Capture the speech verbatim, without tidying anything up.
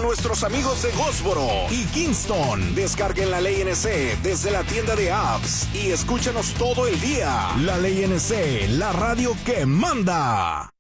nuestros amigos de Gósboro y Kingston. Descarguen la Ley N C desde la tienda de apps y escúchanos todo el día. La Ley N C, la radio que manda.